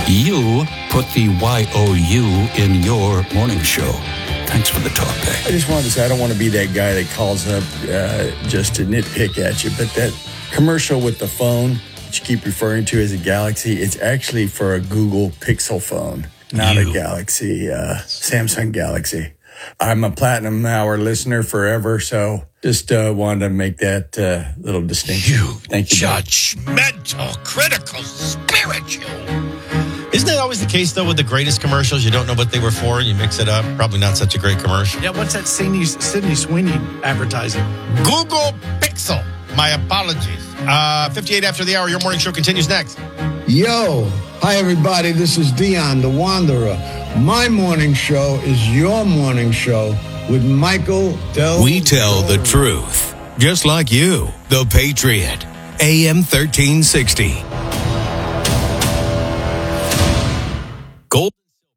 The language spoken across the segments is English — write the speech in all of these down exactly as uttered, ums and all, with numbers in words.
You put the Y O U in your morning show. Thanks for the talk back. I just wanted to say, I don't want to be that guy that calls up uh, just to nitpick at you, but that commercial with the phone that you keep referring to as a Galaxy, it's actually for a Google Pixel phone, not you. a Galaxy, uh, Samsung Galaxy. I'm a Platinum Hour listener forever, so just uh, wanted to make that uh, little distinction. You Thank you, judgmental, critical, spiritual. Isn't that always the case, though, with the greatest commercials? You don't know what they were for, and you mix it up. Probably not such a great commercial. Yeah, what's that Sydney, Sydney Sweeney advertising? Google Pixel. My apologies. Uh, fifty-eight after the hour. Your morning show continues next. Yo, hi everybody. This is Dion, the Wanderer. My morning show is your morning show with Michael Del. We tell the truth, just like you, the Patriot, A M thirteen sixty. Gold.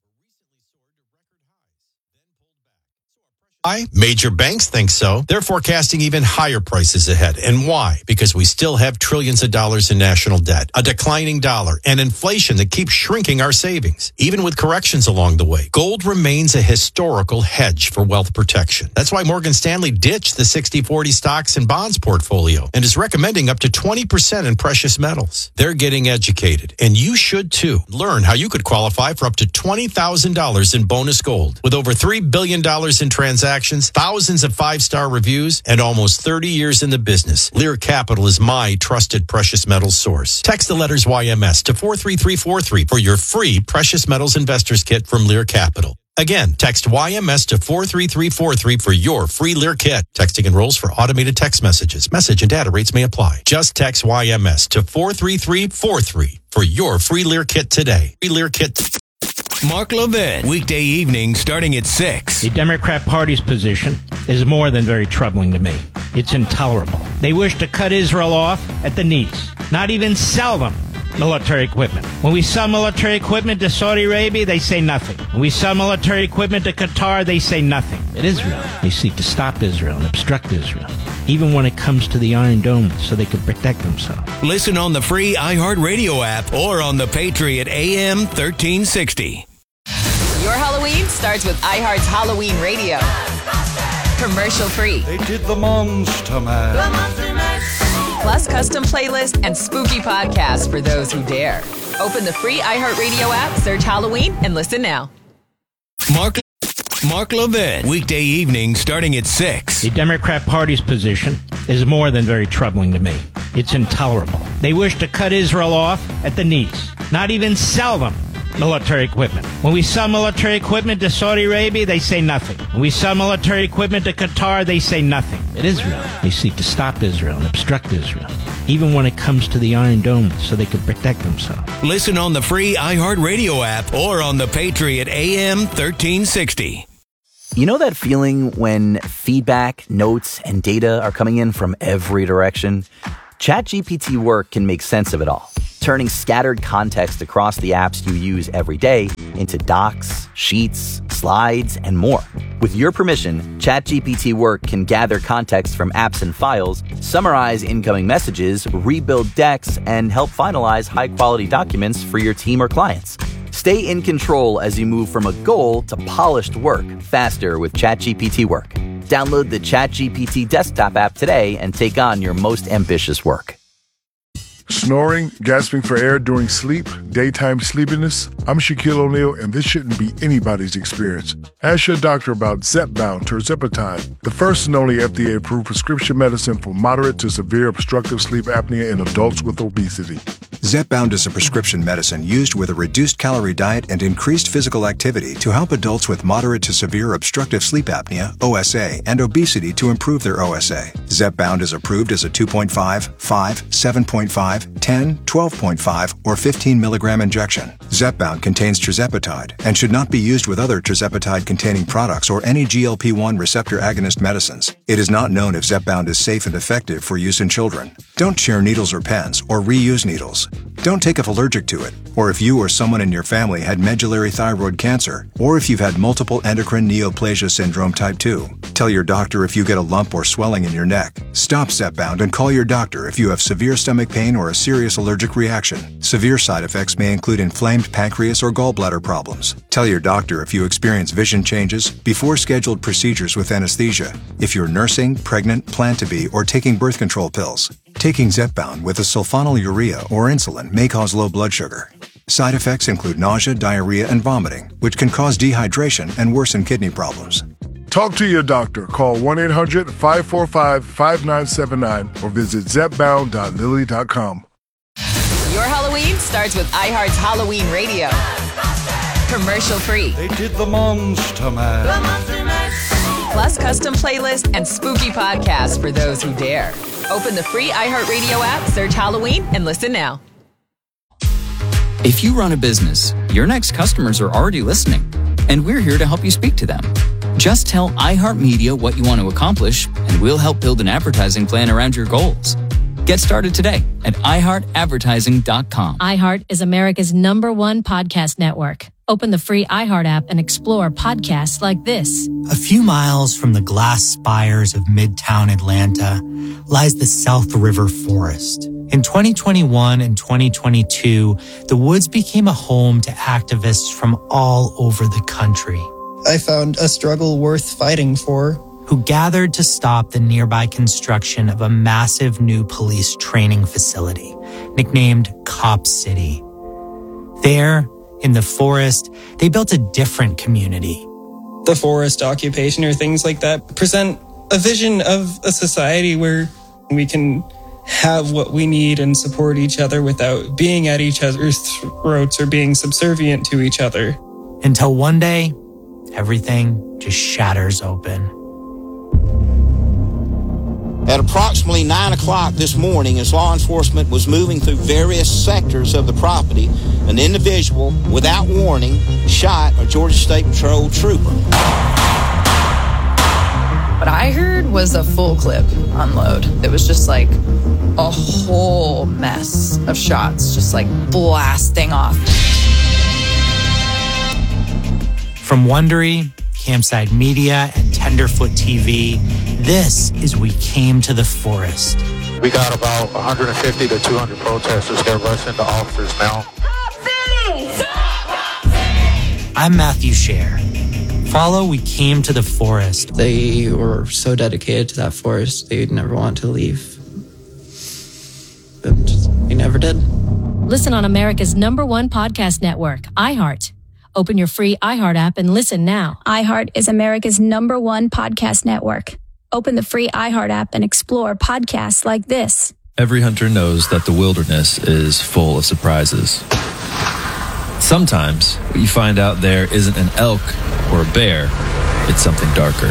Why? Major banks think so. They're forecasting even higher prices ahead. And why? Because we still have trillions of dollars in national debt, a declining dollar, and inflation that keeps shrinking our savings. Even with corrections along the way, gold remains a historical hedge for wealth protection. That's why Morgan Stanley ditched the sixty forty stocks and bonds portfolio and is recommending up to twenty percent in precious metals. They're getting educated, and you should too. Learn how you could qualify for up to twenty thousand dollars in bonus gold. With over three billion dollars in transactions, thousands of five-star reviews, and almost thirty years in the business, Lear Capital is my trusted precious metals source. Text the letters Y M S to four three three four three for your free Precious Metals Investors Kit from Lear Capital. Again, text Y M S to four three three four three for your free Lear Kit. Texting enrolls for automated text messages. Message and data rates may apply. Just text Y M S to four three three four three for your free Lear Kit today. Free Lear Kit. Mark Levin, weekday evening starting at six. The Democrat Party's position is more than very troubling to me. It's intolerable. They wish to cut Israel off at the knees, not even sell them military equipment. When we sell military equipment to Saudi Arabia, they say nothing. When we sell military equipment to Qatar, they say nothing. At Israel, they seek to stop Israel and obstruct Israel, even when it comes to the Iron Dome, so they can protect themselves. Listen on the free iHeartRadio app or on the Patriot A M thirteen sixty. Your Halloween starts with iHeart's Halloween Radio. Commercial free. They did the Monster Mash. The Monster Mash. Plus custom playlists and spooky podcasts for those who dare. Open the free iHeartRadio app, search Halloween, and listen now. Mark Mark Levin, weekday evening starting at six. The Democrat Party's position is more than very troubling to me. It's intolerable. They wish to cut Israel off at the knees, not even sell them military equipment. When we sell military equipment to Saudi Arabia, they say nothing. When we sell military equipment to Qatar, they say nothing. At Israel, they seek to stop Israel and obstruct Israel, even when it comes to the Iron Dome, so they can protect themselves. Listen on the free iHeartRadio app or on the Patriot A M thirteen sixty. You know that feeling when feedback, notes, and data are coming in from every direction? ChatGPT Work can make sense of it all, turning scattered context across the apps you use every day into docs, sheets, slides, and more. With your permission, ChatGPT Work can gather context from apps and files, summarize incoming messages, rebuild decks, and help finalize high-quality documents for your team or clients. Stay in control as you move from a goal to polished work faster with ChatGPT Work. Download the ChatGPT desktop app today and take on your most ambitious work. Snoring, gasping for air during sleep, daytime sleepiness. I'm Shaquille O'Neal, and this shouldn't be anybody's experience. Ask your doctor about Zepbound tirzepatide, the first and only F D A-approved prescription medicine for moderate to severe obstructive sleep apnea in adults with obesity. Zepbound is a prescription medicine used with a reduced calorie diet and increased physical activity to help adults with moderate to severe obstructive sleep apnea, O S A, and obesity to improve their O S A. Zepbound is approved as a two point five, five, seven point five, ten, twelve point five, or fifteen milligram injection. Zepbound contains tirzepatide and should not be used with other tirzepatide-containing products or any G L P one receptor agonist medicines. It is not known if Zepbound is safe and effective for use in children. Don't share needles or pens or reuse needles. Don't take if allergic to it, or if you or someone in your family had medullary thyroid cancer, or if you've had multiple endocrine neoplasia syndrome type two. Tell your doctor if you get a lump or swelling in your neck. Stop Zepbound and call your doctor if you have severe stomach pain or or a serious allergic reaction. Severe side effects may include inflamed pancreas or gallbladder problems. Tell your doctor if you experience vision changes before scheduled procedures with anesthesia, if you're nursing, pregnant, plan to be, or taking birth control pills. Taking Zepbound with a sulfonylurea or insulin may cause low blood sugar. Side effects include nausea, diarrhea, and vomiting, which can cause dehydration and worsen kidney problems. Talk to your doctor. Call one eight hundred five four five five nine seven nine or visit zepbound dot lilly dot com. Your Halloween starts with iHeart's Halloween Radio. Commercial free. They did the Monster Mash. Plus custom playlists and spooky podcasts for those who dare. Open the free iHeartRadio app, search Halloween, and listen now. If you run a business, your next customers are already listening, and we're here to help you speak to them. Just tell iHeartMedia what you want to accomplish, and we'll help build an advertising plan around your goals. Get started today at i heart advertising dot com. iHeart is America's number one podcast network. Open the free iHeart app and explore podcasts like this. A few miles from the glass spires of Midtown Atlanta lies the South River Forest. In twenty twenty-one and twenty twenty-two, the woods became a home to activists from all over the country. I found a struggle worth fighting for. Who gathered to stop the nearby construction of a massive new police training facility, nicknamed Cop City. There, in the forest, they built a different community. The forest occupation or things like that present a vision of a society where we can have what we need and support each other without being at each other's throats or being subservient to each other. Until one day, everything just shatters open. At approximately nine o'clock this morning, as law enforcement was moving through various sectors of the property, an individual, without warning, shot a Georgia State Patrol trooper. What I heard was a full clip unload. It was just like a whole mess of shots, just like blasting off. From Wondery, Campside Media, and Tenderfoot T V, this is We Came to the Forest. We got about one hundred fifty to two hundred protesters that rush into officers now. I'm Matthew Scher. Follow We Came to the Forest. They were so dedicated to that forest, they'd never want to leave. But just, we never did. Listen on America's number one podcast network, iHeart. Open your free iHeart app and listen now. iHeart is America's number one podcast network. Open the free iHeart app and explore podcasts like this. Every hunter knows that the wilderness is full of surprises. Sometimes what you find out there isn't an elk or a bear, it's something darker.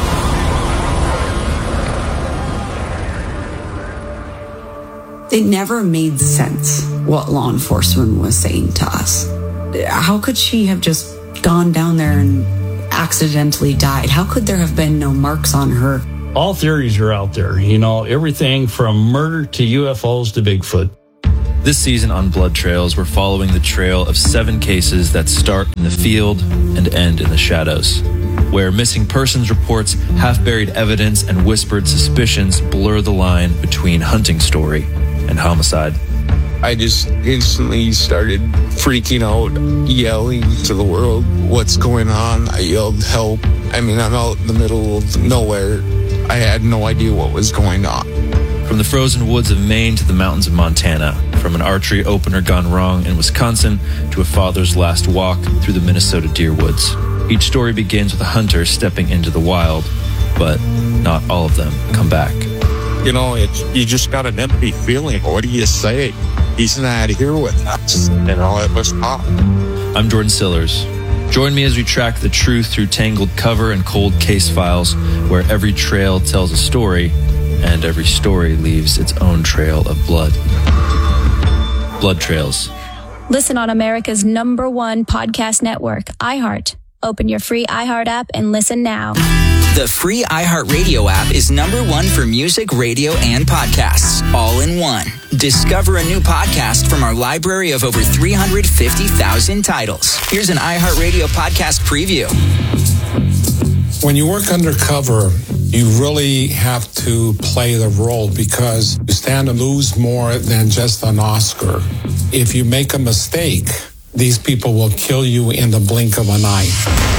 It never made sense what law enforcement was saying to us. How could she have just gone down there and accidentally died? How could there have been no marks on her? All theories are out there, you know, everything from murder to U F Os to Bigfoot. This season on Blood Trails, we're following the trail of seven cases that start in the field and end in the shadows, where missing persons reports, half-buried evidence, and whispered suspicions blur the line between hunting story and homicide. I just instantly started freaking out, yelling to the world, what's going on? I yelled, help. I mean, I'm out in the middle of nowhere. I had no idea what was going on. From the frozen woods of Maine to the mountains of Montana, from an archery opener gone wrong in Wisconsin to a father's last walk through the Minnesota deer woods. Each story begins with a hunter stepping into the wild, but not all of them come back. You know, it's, you just got an empty feeling. What do you say? He's not here with us. You know, it was hot. I'm Jordan Sillers. Join me as we track the truth through tangled cover and cold case files, where every trail tells a story and every story leaves its own trail of blood. Blood Trails. Listen on America's number one podcast network, iHeart. Open your free iHeart app and listen now. The free iHeartRadio app is number one for music, radio, and podcasts, all in one. Discover a new podcast from our library of over three hundred fifty thousand titles. Here's an iHeartRadio podcast preview. When you work undercover, You really have to play the role because you stand to lose more than just an Oscar. If you make a mistake, these people will kill you in the blink of an eye.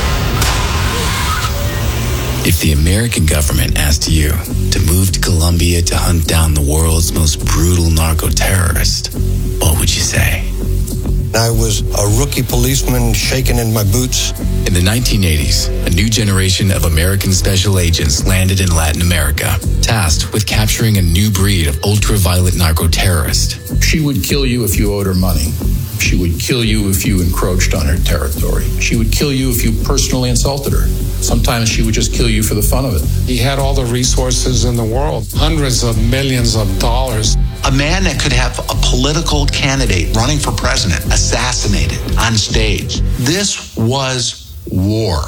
If the American government asked you to move to Colombia to hunt down the world's most brutal narco-terrorist, what would you say? I was a rookie policeman shaking in my boots. In the nineteen eighties, a new generation of American special agents landed in Latin America, tasked with capturing a new breed of ultra-violent narco-terrorist. She would kill you if you owed her money. She would kill you if you encroached on her territory. She would kill you if you personally insulted her. Sometimes she would just kill you for the fun of it. He had all the resources in the world, hundreds of millions of dollars. A man that could have a political candidate running for president assassinated on stage. This was war.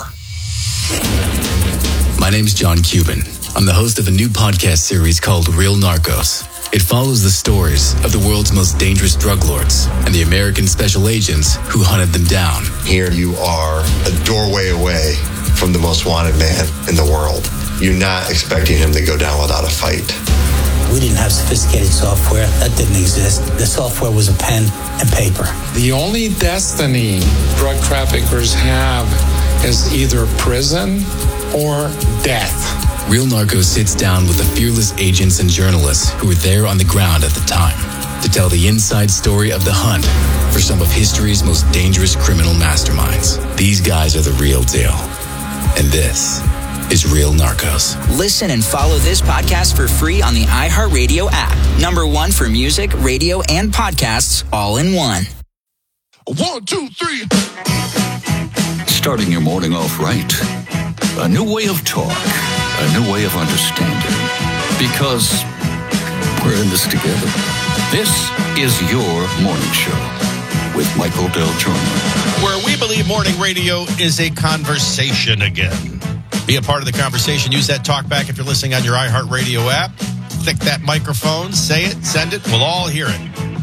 My name's John Cuban. I'm the host of a new podcast series called Real Narcos. It follows the stories of the world's most dangerous drug lords and the American special agents who hunted them down. Here you are, a doorway away from the most wanted man in the world. You're not expecting him to go down without a fight. We didn't have sophisticated software. That didn't exist. The software was a pen and paper. The only destiny drug traffickers have is either prison or death. Real Narcos sits down with the fearless agents and journalists who were there on the ground at the time to tell the inside story of the hunt for some of history's most dangerous criminal masterminds. These guys are the real deal. And this is Real Narcos. Listen and follow this podcast for free on the iHeartRadio app. Number one for music, radio, and podcasts all in one. One, two, three. Starting your morning off right. A new way of talk. A new way of understanding. Because we're in this together. This is your morning show with Michael Del Giorno. Where we believe morning radio is a conversation again. Be a part of the conversation. Use that talkback if you're listening on your iHeartRadio app. Click that microphone, say it, send it. We'll all hear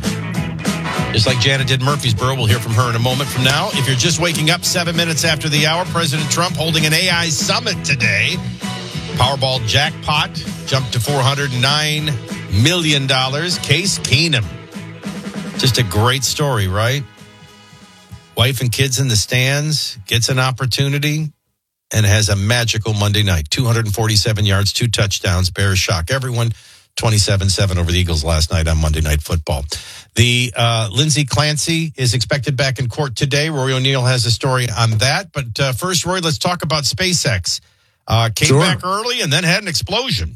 it. Just like Janet did Murfreesboro, we'll hear from her in a moment from now. If you're just waking up seven minutes after the hour, President Trump holding an A I summit today. Powerball jackpot jumped to four hundred nine million dollars. Case Keenum. Just a great story, right? Wife and kids in the stands, gets an opportunity, and has a magical Monday night. two hundred forty-seven yards, two touchdowns. Bears shock everyone. twenty-seven seven over the Eagles last night on Monday Night Football. The uh, Lindsey Clancy is expected back in court today. Roy O'Neill has a story on that. But uh, first, Roy, let's talk about SpaceX. Uh, came Sure. back early and then had an explosion.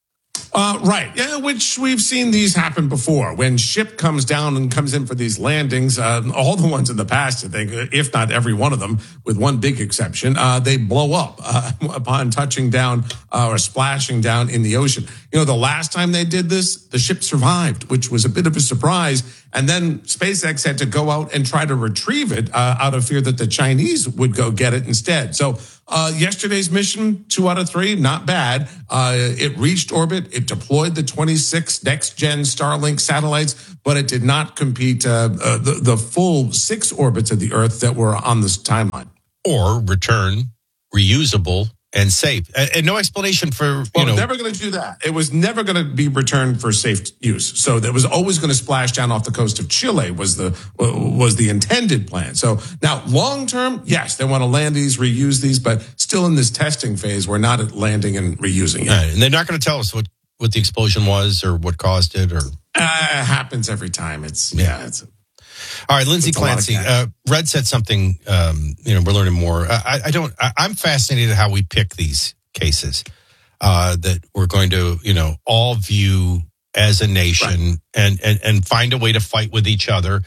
Uh, right, yeah, which we've seen these happen before. When ship comes down and comes in for these landings, uh, all the ones in the past, I think, if not every one of them, with one big exception, uh, they blow up uh, upon touching down uh, or splashing down in the ocean. You know, the last time they did this, the ship survived, which was a bit of a surprise. And then SpaceX had to go out and try to retrieve it uh, out of fear that the Chinese would go get it instead. So uh, yesterday's mission, two out of three, not bad. Uh, it reached orbit. It deployed the twenty-six next-gen Starlink satellites, but it did not compete uh, uh, the, the full six orbits of the Earth that were on this timeline. Or return reusable and safe. And, and no explanation for, you Well, know. never going to do that. It was never going to be returned for safe use. So that was always going to splash down off the coast of Chile was the was the intended plan. So now long term, yes, they want to land these, reuse these, but still in this testing phase, we're not at landing and reusing it. Right, and they're not going to tell us what, what the explosion was or what caused it or. Uh, it happens every time. It's, yeah, yeah it's. All right, Lindsey It's a lot of Clancy. cash. Uh, Red said something. Um, you know, we're learning more. I, I don't. I, I'm fascinated how we pick these cases uh, that we're going to, you know, all view as a nation right. and, and and find a way to fight with each other.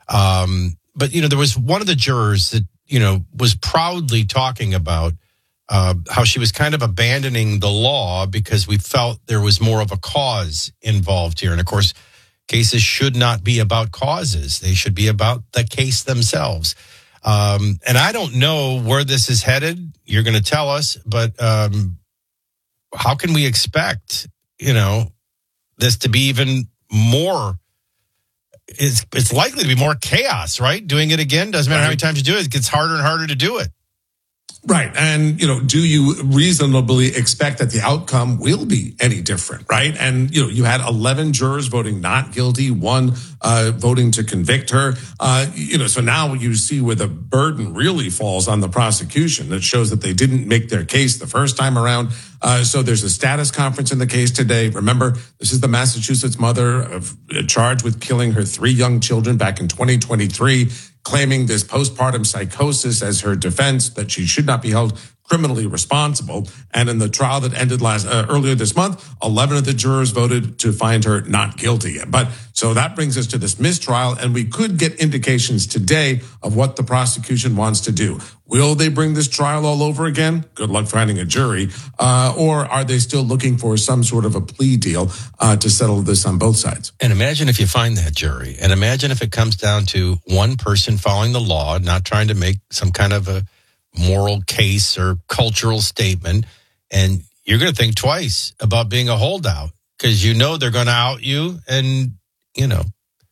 Um, but you know, there was one of the jurors that you know was proudly talking about uh, how she was kind of abandoning the law because we felt there was more of a cause involved here, and of course. Cases should not be about causes. They should be about the case themselves. Um, and I don't know where this is headed. You're going to tell us, but um, how can we expect, you know, this to be even more? It's, it's likely to be more chaos, right? Doing it again doesn't matter how many times you do it. It gets harder and harder to do it. Right. And, you know, do you reasonably expect that the outcome will be any different, right? And, you know, you had eleven jurors voting not guilty, one uh, voting to convict her. Uh, you know, so now you see where the burden really falls on the prosecution. That shows that they didn't make their case the first time around. Uh, so there's a status conference in the case today. Remember, this is the Massachusetts mother of, uh, charged with killing her three young children back in twenty twenty-three. Claiming this postpartum psychosis as her defense, that she should not be held criminally responsible. And in the trial that ended last uh, earlier this month, eleven of the jurors voted to find her not guilty. But so that brings us to this mistrial, and we could get indications today of what the prosecution wants to do. Will they bring this trial all over again? Good luck finding a jury. Uh, or are they still looking for some sort of a plea deal uh, to settle this on both sides? And imagine if you find that jury, and imagine if it comes down to one person following the law, not trying to make some kind of a moral case or cultural statement, and you're going to think twice about being a holdout because you know they're going to out you and, you know,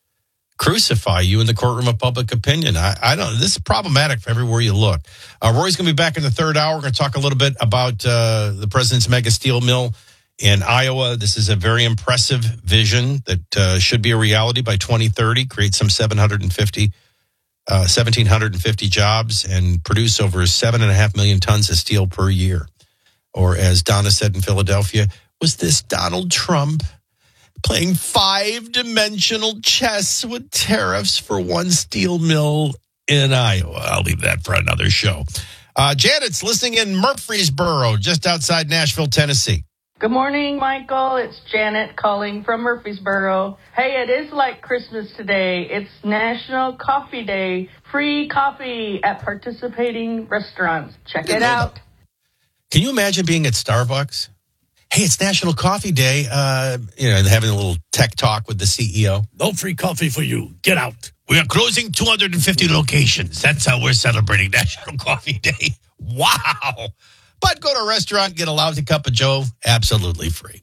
crucify you in the courtroom of public opinion. I, I don't. This is problematic for everywhere you look. Uh, Roy's going to be back in the third hour. We're going to talk a little bit about uh, the president's mega steel mill in Iowa. This is a very impressive vision that uh, should be a reality by twenty thirty. Create some seven hundred fifty, uh, one thousand seven hundred fifty jobs and produce over seven and a half million tons of steel per year. Or as Donna said in Philadelphia, was this Donald Trump playing five-dimensional chess with tariffs for one steel mill in Iowa? I'll leave that for another show. Uh, Janet's listening in Murfreesboro, just outside Nashville, Tennessee. Good morning, Michael. It's Janet calling from Murfreesboro. Hey, it is like Christmas today. It's National Coffee Day. Free coffee at participating restaurants. Check it out. Can you imagine being at Starbucks? Hey, it's National Coffee Day. Uh, you know, having a little tech talk with the C E O. No free coffee for you. Get out. We are closing two hundred fifty locations. That's how we're celebrating National Coffee Day. Wow. But go to a restaurant, get a lousy cup of Joe, absolutely free.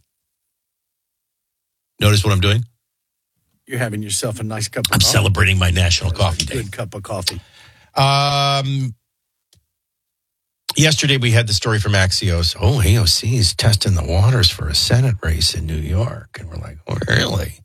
Notice what I'm doing? You're having yourself a nice cup of I'm coffee. celebrating my National Coffee Day. Good cup of coffee. Um, yesterday we had the story from Axios. Oh, A O C is testing the waters for a Senate race in New York. And we're like, oh, really?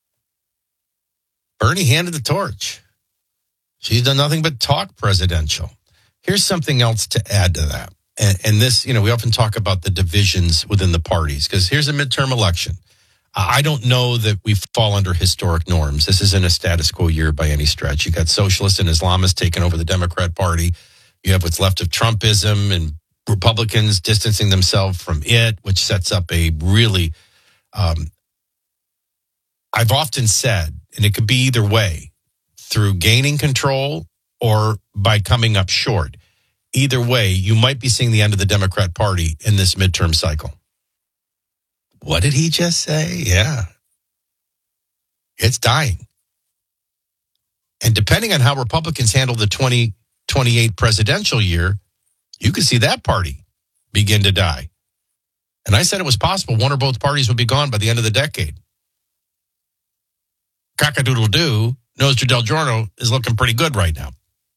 Bernie handed the torch. She's done nothing but talk presidential. Here's something else to add to that. And, and this, you know, we often talk about the divisions within the parties because here's a midterm election. I don't know that we fall under historic norms. This isn't a status quo year by any stretch. You got socialists and Islamists taking over the Democrat Party. You have what's left of Trumpism and Republicans distancing themselves from it, which sets up a really, um, I've often said, and it could be either way, through gaining control or by coming up short. Either way, you might be seeing the end of the Democrat Party in this midterm cycle. What did he just say? Yeah. It's dying. And depending on how Republicans handle the twenty twenty-eight presidential year, you could see that party begin to die. And I said it was possible one or both parties would be gone by the end of the decade. Cock-a-doodle-doo, Nostra Del Giorno is looking pretty good right now.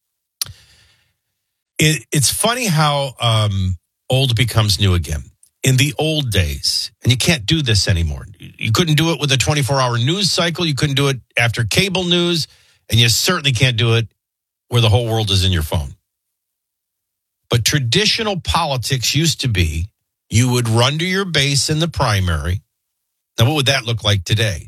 It, it's funny how um, old becomes new again. In the old days, and you can't do this anymore. You couldn't do it with a twenty-four hour news cycle. You couldn't do it after cable news. And you certainly can't do it where the whole world is in your phone. But traditional politics used to be you would run to your base in the primary. Now, what would that look like today?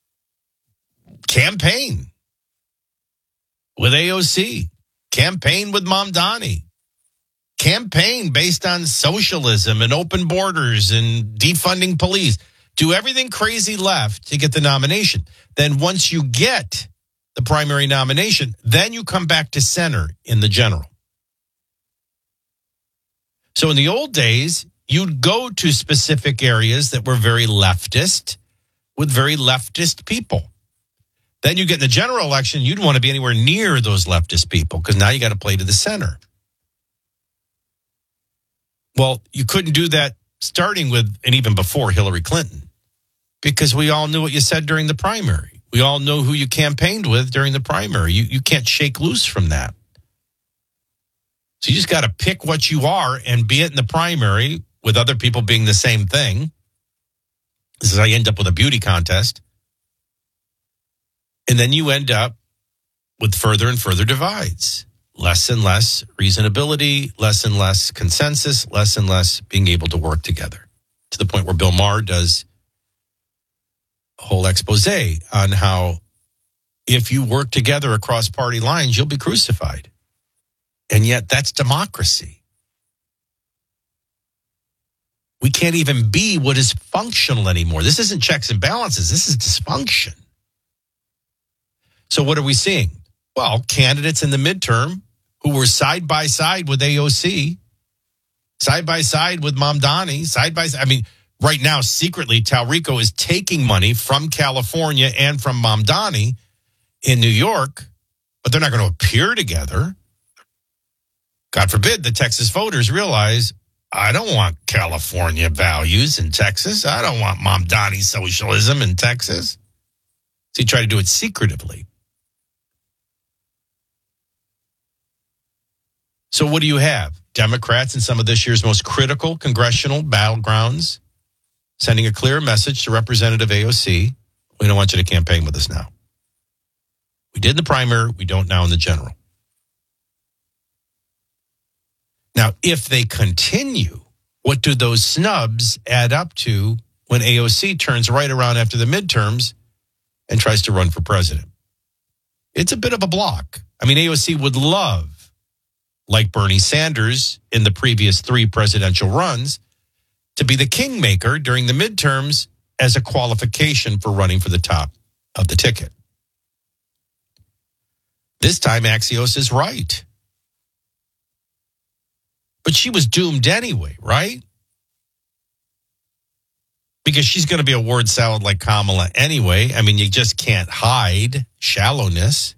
Campaign with A O C. Campaign with Mamdani. Campaign based on socialism and open borders and defunding police. Do everything crazy left to get the nomination. Then once you get the primary nomination, then you come back to center in the general. So in the old days, you'd go to specific areas that were very leftist with very leftist people. Then you get in the general election, you'd want to be anywhere near those leftist people because now you got to play to the center. Well, you couldn't do that starting with and even before Hillary Clinton because we all knew what you said during the primary. We all know who you campaigned with during the primary. You, you can't shake loose from that. So you just got to pick what you are and be it in the primary with other people being the same thing. This is how you end up with a beauty contest. And then you end up with further and further divides. Less and less reasonability, less and less consensus, less and less being able to work together. To the point where Bill Maher does a whole expose on how if you work together across party lines, you'll be crucified. And yet that's democracy. We can't even be what is functional anymore. This isn't checks and balances. This is dysfunction. So what are we seeing? Well, candidates in the midterm who were side by side with A O C, side by side with Mamdani, side by side. I mean, right now, secretly, Talrico is taking money from California and from Mamdani in New York, but they're not going to appear together. God forbid the Texas voters realize, I don't want California values in Texas. I don't want Mamdani socialism in Texas. So he tried to do it secretively. So what do you have? Democrats in some of this year's most critical congressional battlegrounds sending a clear message to Representative A O C. We don't want you to campaign with us now. We did in the primary. We don't now in the general. Now, if they continue, what do those snubs add up to when A O C turns right around after the midterms and tries to run for president? It's a bit of a block. I mean, A O C would love, like Bernie Sanders in the previous three presidential runs, to be the kingmaker during the midterms as a qualification for running for the top of the ticket. This time, Axios is right. But she was doomed anyway, right? Because she's going to be a word salad like Kamala anyway. I mean, you just can't hide shallowness.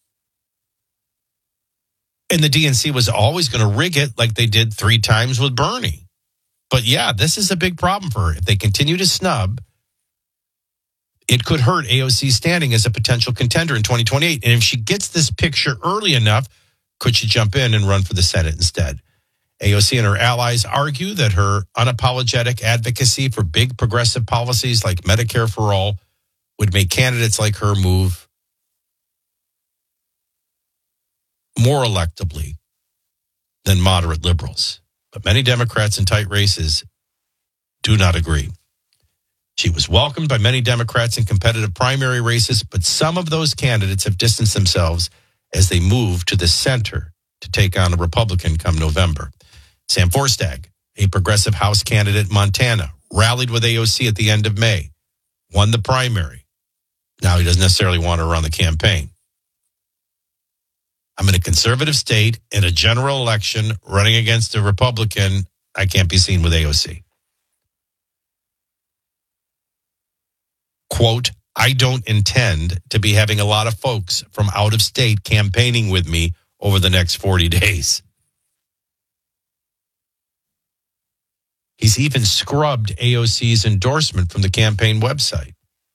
And the D N C was always going to rig it like they did three times with Bernie. But yeah, this is a big problem for her. If they continue to snub, it could hurt A O C's standing as a potential contender in twenty twenty-eight. And if she gets this picture early enough, could she jump in and run for the Senate instead? A O C and her allies argue that her unapologetic advocacy for big progressive policies like Medicare for all would make candidates like her move more electably than moderate liberals. But many Democrats in tight races do not agree. She was welcomed by many Democrats in competitive primary races, but some of those candidates have distanced themselves as they move to the center to take on a Republican come November. Sam Forstag, a progressive House candidate in Montana, rallied with A O C at the end of May, won the primary. Now he doesn't necessarily want to run the campaign. I'm in a conservative state in a general election running against a Republican. I can't be seen with A O C. Quote, I don't intend to be having a lot of folks from out of state campaigning with me over the next forty days. He's even scrubbed A O C's endorsement from the campaign website.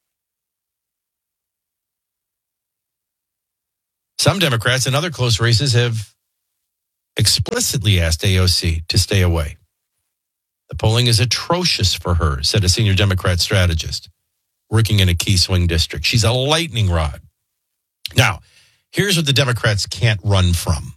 Some Democrats in other close races have explicitly asked A O C to stay away. The polling is atrocious for her, said a senior Democrat strategist working in a key swing district. She's a lightning rod. Now, here's what the Democrats can't run from.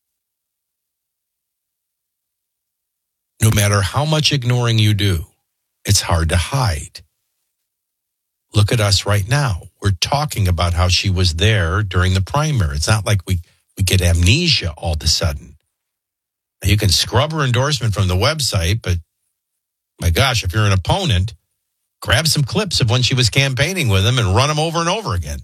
No matter how much ignoring you do, it's hard to hide. Look at us right now. We're talking about how she was there during the primary. It's not like we, we get amnesia all of a sudden. You can scrub her endorsement from the website, but my gosh, if you're an opponent, grab some clips of when she was campaigning with him and run them over and over again.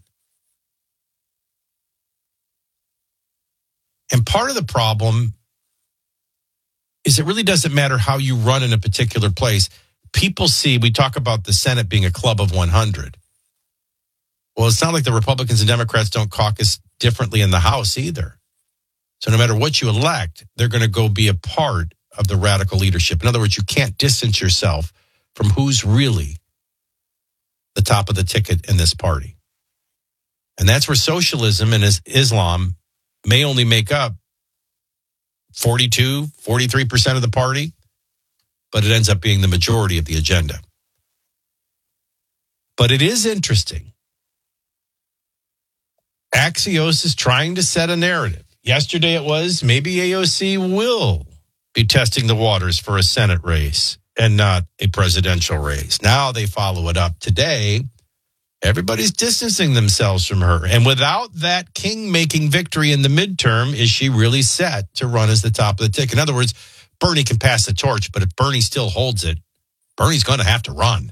And part of the problem is it really doesn't matter how you run in a particular place. People see, we talk about the Senate being a club of one hundred. Well, it's not like the Republicans and Democrats don't caucus differently in the House either. So no matter what you elect, they're going to go be a part of the radical leadership. In other words, you can't distance yourself from who's really the top of the ticket in this party. And that's where socialism and Islam may only make up forty-two, forty-three percent of the party, but it ends up being the majority of the agenda. But it is interesting. Axios is trying to set a narrative. Yesterday it was maybe A O C will be testing the waters for a Senate race and not a presidential race. Now they follow it up today. Everybody's distancing themselves from her. And without that king-making victory in the midterm, is she really set to run as the top of the ticket? In other words, Bernie can pass the torch, but if Bernie still holds it, Bernie's going to have to run.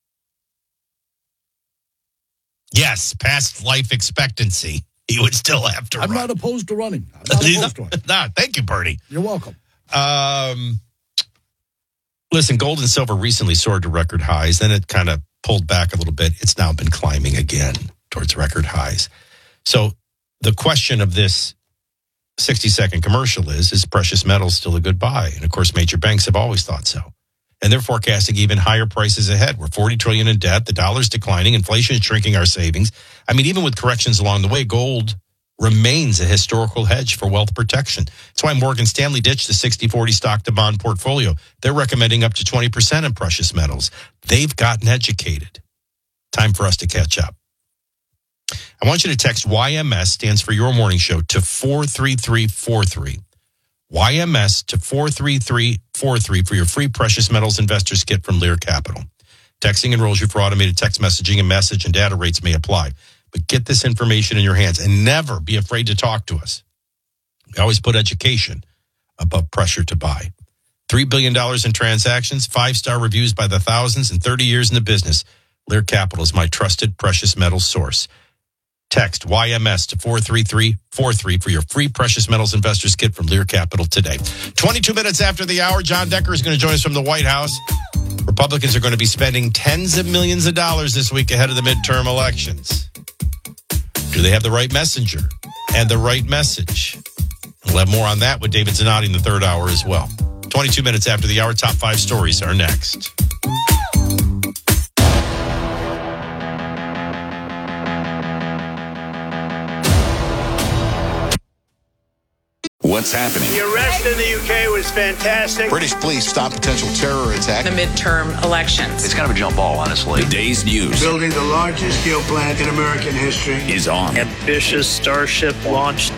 Yes, past life expectancy. He would still have to I'm run. not opposed to running. I'm not opposed to it. Nah, thank you, Bernie. You're welcome. Um, listen, gold and silver recently soared to record highs. Then it kind of pulled back a little bit. It's now been climbing again towards record highs. So the question of this sixty-second commercial is, is precious metals still a good buy? And, of course, major banks have always thought so. And they're forecasting even higher prices ahead. We're forty trillion dollars in debt. The dollar's declining. Inflation is shrinking our savings. I mean, even with corrections along the way, gold remains a historical hedge for wealth protection. That's why Morgan Stanley ditched the sixty forty stock to bond portfolio. They're recommending up to twenty percent in precious metals. They've gotten educated. Time for us to catch up. I want you to text Y M S, stands for Your Morning Show, to four three three four three. Y M S to four three three four three for your free precious metals investors kit from Lear Capital. Texting enrolls you for automated text messaging, and message and data rates may apply. But get this information in your hands and never be afraid to talk to us. We always put education above pressure to buy. three billion dollars in transactions, five-star reviews by the thousands, and thirty years in the business. Lear Capital is my trusted precious metals source. Text Y M S to four three three four three for your free precious metals investors kit from Lear Capital today. twenty-two minutes after the hour, John Decker is going to join us from the White House. Republicans are going to be spending tens of millions of dollars this week ahead of the midterm elections. Do they have the right messenger and the right message? We'll have more on that with David Zanotti in the third hour as well. twenty-two minutes after the hour, top five stories are next. What's happening? The arrest in the U K was fantastic. British police stop potential terror attack. The midterm elections. It's kind of a jump ball, honestly. The day's news. Building the largest steel plant in American history is on. Ambitious Starship launched.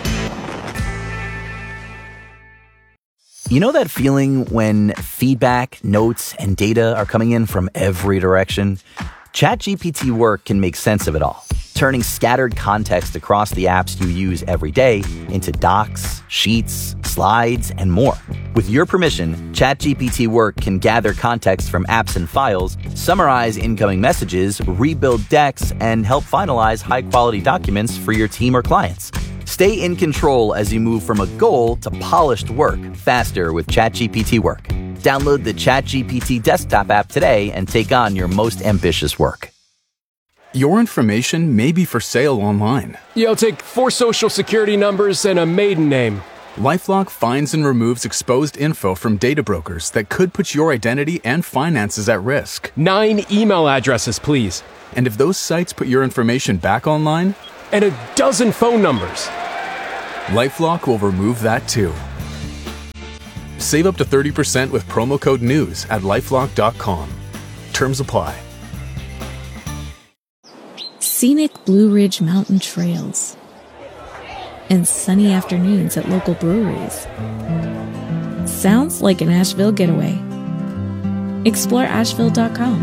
You know that feeling when feedback, notes, and data are coming in from every direction? ChatGPT Work can make sense of it all, turning scattered context across the apps you use every day into docs, sheets, slides, and more. With your permission, ChatGPT Work can gather context from apps and files, summarize incoming messages, rebuild decks, and help finalize high-quality documents for your team or clients. Stay in control as you move from a goal to polished work faster with ChatGPT Work. Download the ChatGPT desktop app today and take on your most ambitious work. Your information may be for sale online. Yeah, I'll take four social security numbers and a maiden name. LifeLock finds and removes exposed info from data brokers that could put your identity and finances at risk. Nine email addresses, please. And if those sites put your information back online? And a dozen phone numbers. LifeLock will remove that too. Save up to thirty percent with promo code NEWS at lifelock dot com. Terms apply. Scenic Blue Ridge Mountain trails and sunny afternoons at local breweries. Sounds like an Asheville getaway. Explore asheville dot com.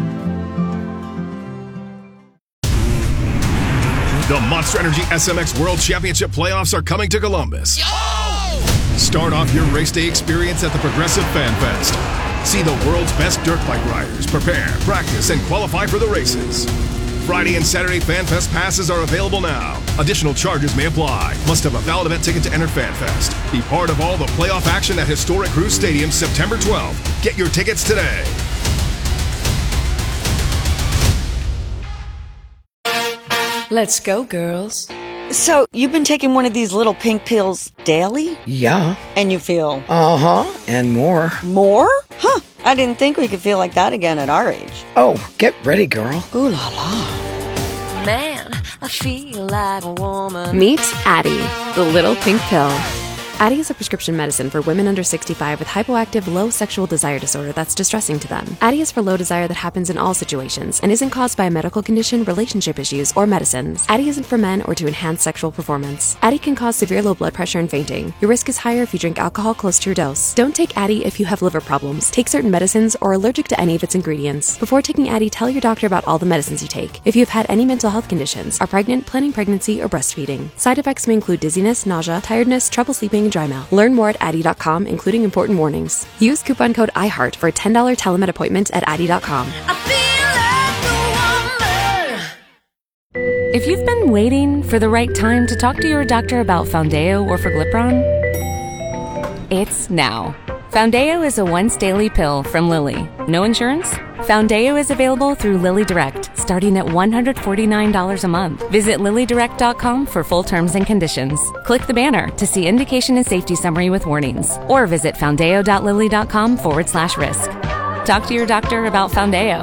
The Monster Energy S M X World Championship playoffs are coming to Columbus. Yo! Start off your race day experience at the Progressive Fan Fest. See the world's best dirt bike riders prepare, practice, and qualify for the races. Friday and Saturday Fan Fest passes are available now. Additional charges may apply. Must have a valid event ticket to enter Fan Fest. Be part of all the playoff action at historic Cruise Stadium September twelfth. Get your tickets today. Let's go, girls. So, you've been taking one of these little pink pills daily? Yeah. And you feel? Uh-huh, and more. More? Huh, I didn't think we could feel like that again at our age. Oh, get ready, girl. Ooh la la. Man, I feel like a woman. Meet Addie, the little pink pill. Addyi is a prescription medicine for women under sixty-five with hypoactive low sexual desire disorder that's distressing to them. Addyi is for low desire that happens in all situations and isn't caused by a medical condition, relationship issues, or medicines. Addyi isn't for men or to enhance sexual performance. Addyi can cause severe low blood pressure and fainting. Your risk is higher if you drink alcohol close to your dose. Don't take Addyi if you have liver problems, take certain medicines, or are allergic to any of its ingredients. Before taking Addyi, tell your doctor about all the medicines you take. If you have had any mental health conditions, are pregnant, planning pregnancy, or breastfeeding. Side effects may include dizziness, nausea, tiredness, trouble sleeping, and dry mouth. Learn more at addyi dot com, including important warnings. Use coupon code iHeart for a ten dollars telemed appointment at addyi dot com. If you've been waiting for the right time to talk to your doctor about Foundayo or Forglipron, it's now. Foundayo is a once-daily pill from Lilly. No insurance? Foundayo is available through Lilly Direct, starting at one hundred forty-nine dollars a month. Visit lilly direct dot com for full terms and conditions. Click the banner to see indication and safety summary with warnings, or visit foundayo dot lilly dot com forward slash risk. Talk to your doctor about Foundayo.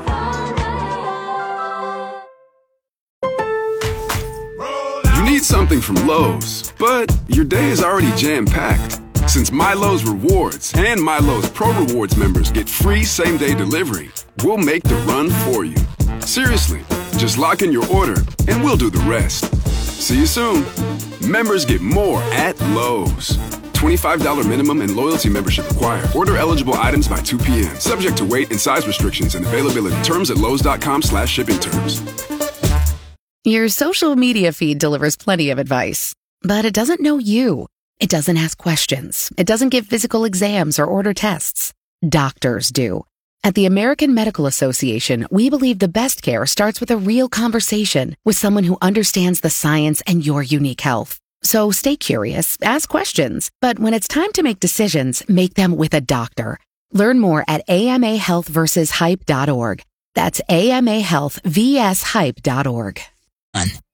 You need something from Lowe's, but your day is already jam-packed. Since MyLowe's Rewards and MyLowe's Pro Rewards members get free same-day delivery, we'll make the run for you. Seriously, just lock in your order and we'll do the rest. See you soon. Members get more at Lowe's. twenty-five dollars minimum and loyalty membership required. Order eligible items by two p.m. Subject to weight and size restrictions and availability. Terms at lowes dot com slash shipping terms. Your social media feed delivers plenty of advice, but it doesn't know you. It doesn't ask questions. It doesn't give physical exams or order tests. Doctors do. At the American Medical Association, we believe the best care starts with a real conversation with someone who understands the science and your unique health. So stay curious, ask questions, but when it's time to make decisions, make them with a doctor. Learn more at A M A health versus hype dot org. That's A M A health vs hype dot org.